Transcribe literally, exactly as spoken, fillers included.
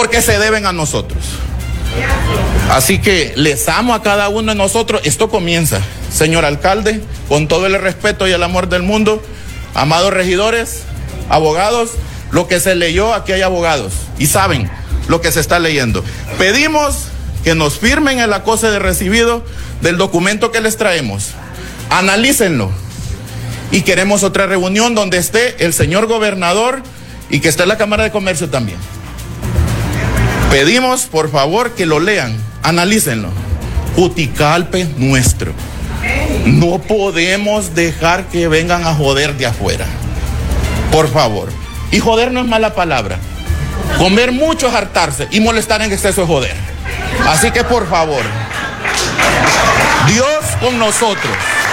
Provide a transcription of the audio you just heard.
porque se deben a nosotros. Así que les amo a cada uno de nosotros. Esto comienza, señor alcalde, con todo el respeto y el amor del mundo, amados regidores, abogados, lo que se leyó, aquí hay abogados y saben lo que se está leyendo. Pedimos que nos firmen el acuse de recibido del documento que les traemos. Analícenlo. Y queremos otra reunión donde esté el señor gobernador y que esté la Cámara de Comercio también. Pedimos, por favor, que lo lean, analícenlo. Juticalpe nuestro. No podemos dejar que vengan a joder de afuera. Por favor. Y joder no es mala palabra. Comer mucho es hartarse y molestar en exceso es joder. Así que, por favor, Dios con nosotros.